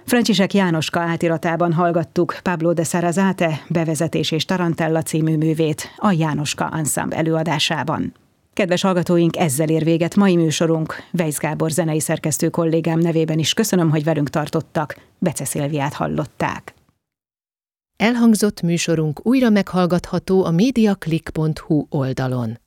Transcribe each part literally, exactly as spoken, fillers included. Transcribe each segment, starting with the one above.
František Jánoska átiratában hallgattuk Pablo de Sarasate Bevezetés és Tarantella című művét a Jánoska Ensemble előadásában. Kedves hallgatóink, ezzel ér véget mai műsorunk. Weisz Gábor zenei szerkesztő kollégám nevében is köszönöm, hogy velünk tartottak. Bece Szilviát hallották. Elhangzott műsorunk újra meghallgatható a mediaclick pont hu oldalon.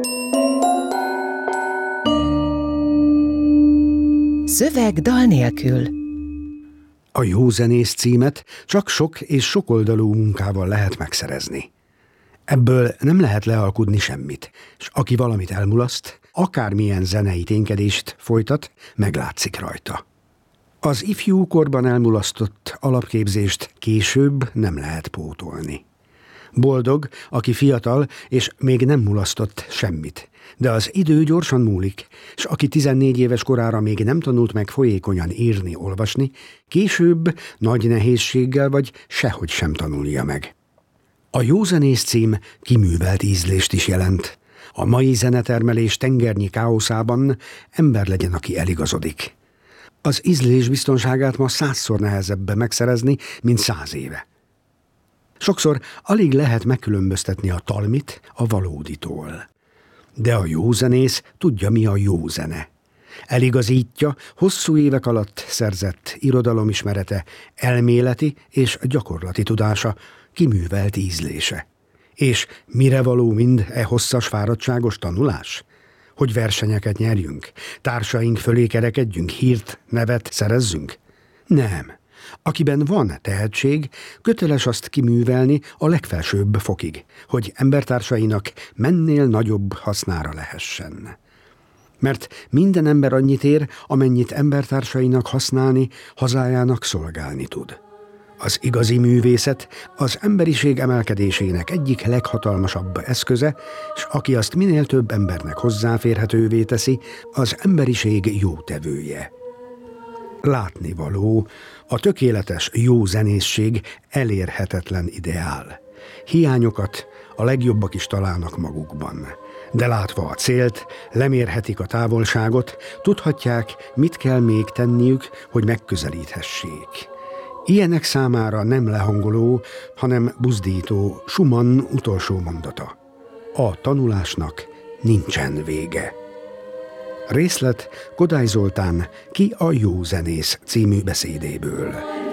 Szöveg dal nélkül. A jó zenész címet csak sok és sokoldalú munkával lehet megszerezni. Ebből nem lehet lealkudni semmit, és aki valamit elmulaszt, akármilyen zenei ténykedést folytat, meglátszik rajta. Az ifjú korban elmulasztott alapképzést később nem lehet pótolni. Boldog, aki fiatal, és még nem mulasztott semmit, de az idő gyorsan múlik, és aki tizennégy éves korára még nem tanult meg folyékonyan írni, olvasni, később nagy nehézséggel vagy sehogy sem tanulja meg. A józenész cím kiművelt ízlést is jelent. A mai zenetermelés tengernyi káoszában ember legyen, aki eligazodik. Az ízlés biztonságát ma százszor nehezebb megszerezni, mint száz éve. Sokszor alig lehet megkülönböztetni a talmit a valóditól. De a jó zenész tudja, mi a jó zene. Eligazítja hosszú évek alatt szerzett irodalomismerete, elméleti és gyakorlati tudása, kiművelt ízlése. És mire való mind e hosszas, fáradtságos tanulás? Hogy versenyeket nyerjünk, társaink fölé kerekedjünk, hírt, nevet szerezzünk? Nem. Akiben van tehetség, köteles azt kiművelni a legfelsőbb fokig, hogy embertársainak mennél nagyobb hasznára lehessen. Mert minden ember annyit ér, amennyit embertársainak használni, hazájának szolgálni tud. Az igazi művészet az emberiség emelkedésének egyik leghatalmasabb eszköze, és aki azt minél több embernek hozzáférhetővé teszi, az emberiség jótevője. Látnivaló, a tökéletes jó zenészség elérhetetlen ideál. Hiányokat a legjobbak is találnak magukban. De látva a célt, lemérhetik a távolságot, tudhatják, mit kell még tenniük, hogy megközelíthessék. Ilyenek számára nem lehangoló, hanem buzdító Schumann utolsó mondata. A tanulásnak nincsen vége. Részlet Kodály Zoltán Ki a jó zenész című beszédéből.